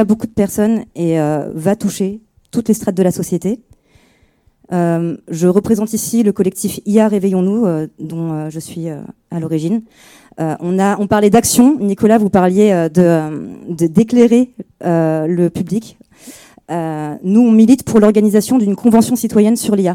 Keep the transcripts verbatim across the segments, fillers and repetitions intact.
beaucoup de personnes et euh, va toucher toutes les strates de la société. Euh, je représente ici le collectif I A Réveillons-nous, euh, dont euh, je suis euh, à l'origine. Euh, on, a, on parlait d'action. Nicolas, vous parliez euh, de, de, d'éclairer euh, le public. Euh, nous, on milite pour l'organisation d'une convention citoyenne sur l'I A.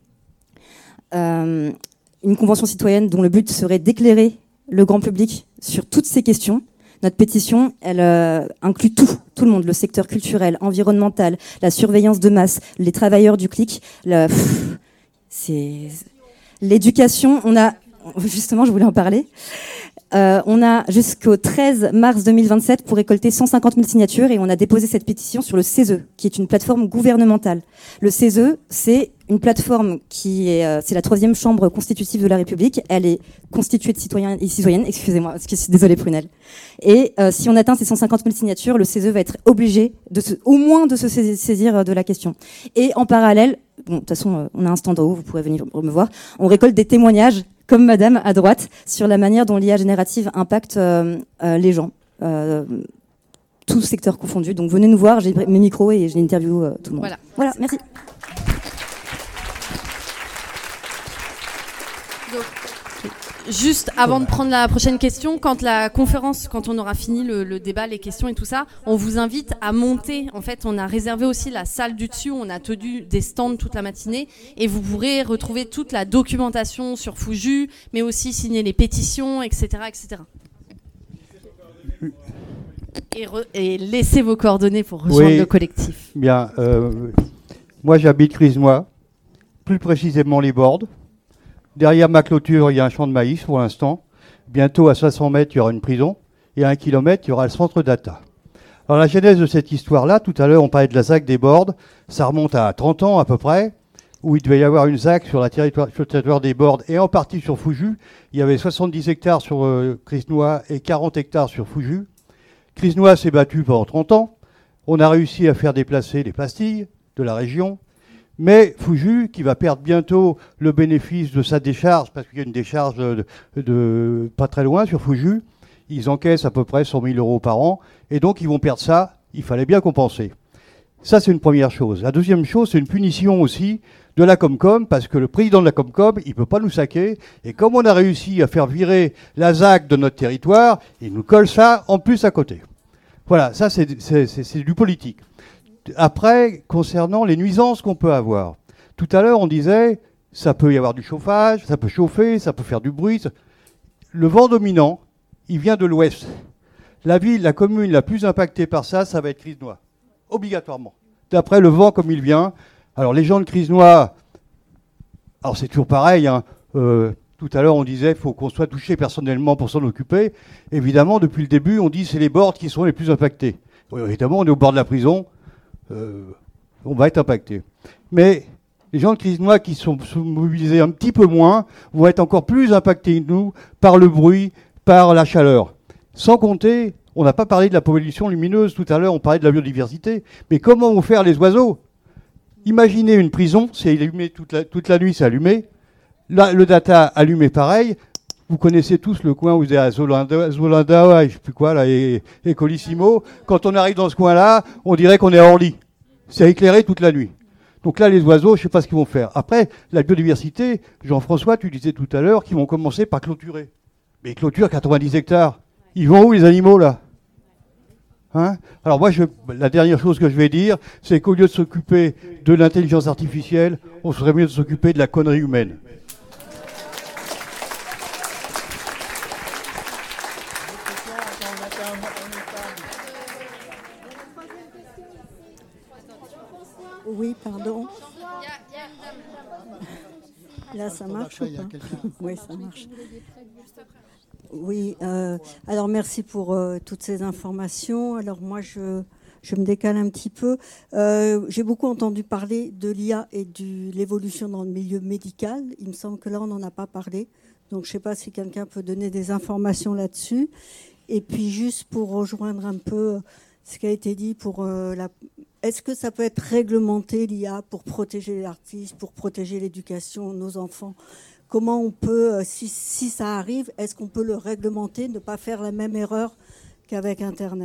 Euh, une convention citoyenne dont le but serait d'éclairer le grand public sur toutes ces questions. Notre pétition, elle euh, inclut tout, tout le monde, le secteur culturel, environnemental, la surveillance de masse, les travailleurs du clic, le, pff, c'est l'éducation. On a, justement, je voulais en parler. Euh, on a jusqu'au treize mars deux mille vingt-sept pour récolter cent cinquante mille signatures et on a déposé cette pétition sur le C E S E, qui est une plateforme gouvernementale. Le C E S E, c'est une plateforme qui est, euh, c'est la troisième chambre constitutive de la République. Elle est constituée de citoyens et citoyennes. Excusez-moi, parce que je suis désolée, Prunelle. Et euh, si on atteint ces cent cinquante mille signatures, le C E S E va être obligé de se, au moins de se saisir de la question. Et en parallèle, bon, de toute façon, euh, on a un stand en haut, vous pourrez venir me voir. On récolte des témoignages, comme Madame à droite, sur la manière dont l'I A générative impacte euh, euh, les gens. Euh, tout secteur confondu. Donc venez nous voir, j'ai mes micros et j'ai interview euh, tout le monde. Voilà, voilà merci. Donc, juste avant de prendre la prochaine question, quand la conférence, quand on aura fini le, le débat, les questions et tout ça, on vous invite à monter. En fait, on a réservé aussi la salle du dessus. On a tenu des stands toute la matinée et vous pourrez retrouver toute la documentation sur Fuju, mais aussi signer les pétitions, et cetera, et cetera. Et, re, et laissez vos coordonnées pour rejoindre oui, le collectif. Bien. Euh, moi, j'habite Crisnois, plus précisément les Bordes. Derrière ma clôture, il y a un champ de maïs pour l'instant. Bientôt, à soixante mètres, il y aura une prison. Et à un kilomètre, il y aura le centre data. Alors, la genèse de cette histoire-là, tout à l'heure, on parlait de la Z A C des Bordes. Ça remonte à trente ans à peu près, où il devait y avoir une Z A C sur, la territoire, sur le territoire des Bordes et en partie sur Fuju. Il y avait soixante-dix hectares sur euh, Crisnois et quarante hectares sur Fuju. Crisnois s'est battu pendant trente ans. On a réussi à faire déplacer les pastilles de la région. Mais Fuju, qui va perdre bientôt le bénéfice de sa décharge, parce qu'il y a une décharge de, de pas très loin sur Fuju, ils encaissent à peu près cent mille euros par an, et donc ils vont perdre ça, il fallait bien compenser. Ça, c'est une première chose. La deuxième chose, c'est une punition aussi de la Comcom, parce que le président de la Comcom, il ne peut pas nous saquer, et comme on a réussi à faire virer la Z A C de notre territoire, il nous colle ça en plus à côté. Voilà, ça c'est, c'est, c'est, c'est du politique. Après, concernant les nuisances qu'on peut avoir. Tout à l'heure, on disait, ça peut y avoir du chauffage, ça peut chauffer, ça peut faire du bruit. Le vent dominant, il vient de l'ouest. La ville, la commune la plus impactée par ça, ça va être Crisnois. Obligatoirement. D'après le vent comme il vient. Alors, les gens de Crisnois, alors c'est toujours pareil, hein, euh, tout à l'heure, on disait qu'il faut qu'on soit touché personnellement pour s'en occuper. Évidemment, depuis le début, on dit que c'est les Bordes qui sont les plus impactés. Oui, évidemment, on est au bord de la prison. Euh, on va être impacté. Mais les gens de Crisnois qui sont, sont mobilisés un petit peu moins vont être encore plus impactés que nous par le bruit, par la chaleur. Sans compter, on n'a pas parlé de la pollution lumineuse tout à l'heure, on parlait de la biodiversité. Mais comment vont faire les oiseaux ? Imaginez une prison, c'est allumé toute la, toute la nuit, c'est allumé. Là, le data allumé pareil. Vous connaissez tous le coin où vous êtes à Zolinda, Zolinda et je sais plus quoi, là, et, et Colissimo. Quand on arrive dans ce coin-là, on dirait qu'on est à Orly. C'est éclairé toute la nuit. Donc là, les oiseaux, je sais pas ce qu'ils vont faire. Après, la biodiversité, Jean-François, tu disais tout à l'heure qu'ils vont commencer par clôturer. Mais ils clôturent quatre-vingt-dix hectares. Ils vont où, les animaux, là ? Hein ? Alors moi, je, la dernière chose que je vais dire, c'est qu'au lieu de s'occuper de l'intelligence artificielle, on serait mieux de s'occuper de la connerie humaine. Oui, pardon. Là, ça marche ou pas ? Oui, ça marche. Oui, euh, alors merci pour euh, toutes ces informations. Alors moi, je, je me décale un petit peu. Euh, j'ai beaucoup entendu parler de l'I A et de l'évolution dans le milieu médical. Il me semble que là, on n'en a pas parlé. Donc, je ne sais pas si quelqu'un peut donner des informations là-dessus. Et puis, juste pour rejoindre un peu ce qui a été dit pour euh, la... Est-ce que ça peut être réglementé, l'I A, pour protéger l'artiste, pour protéger l'éducation, nos enfants ? Comment on peut, si, si ça arrive, est-ce qu'on peut le réglementer, ne pas faire la même erreur qu'avec Internet ?